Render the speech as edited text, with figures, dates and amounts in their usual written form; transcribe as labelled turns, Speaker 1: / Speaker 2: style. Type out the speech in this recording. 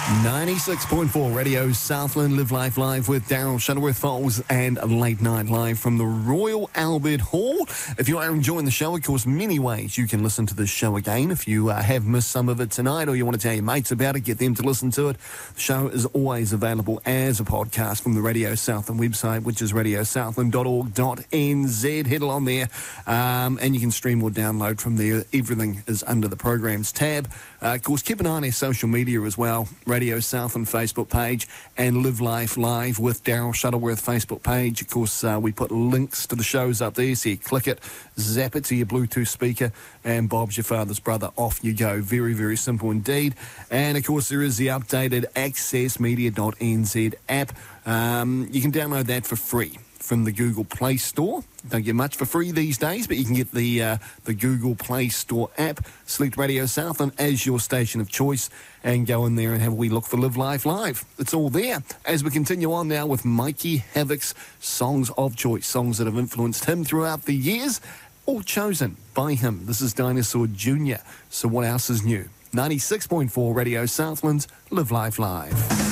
Speaker 1: 96.4 Radio Southland, Live Life Live with Daryl Shuttleworth Falls and Late Night Live from the Royal Albert Hall. If you are enjoying the show, of course, many ways you can listen to this show again. If you have missed some of it tonight or you want to tell your mates about it, get them to listen to it. The show is always available as a podcast from the Radio Southland website, which is radiosouthland.org.nz. Head along there and you can stream or download from there. Everything is under the programs tab. Of course, keep an eye on our social media as well. Radio Southland Facebook page and Live Life Live with Daryl Shuttleworth Facebook page. Of course, we put links to the shows up there, so you click it, zap it to your Bluetooth speaker, and Bob's your father's brother. Off you go. Very, very simple indeed. And of course, there is the updated accessmedia.nz app. You can download that for free from the Google Play Store. Don't get much for free these days, but you can get the Google Play Store app. Select Radio Southland as your station of choice and go in there and have a wee look for Live Life Live. It's all there. As we continue on now with Mikey Havoc's songs of choice, songs that have influenced him throughout the years, all chosen by him. This is Dinosaur Jr. So what else is new? 96.4 Radio Southland's Live Life Live.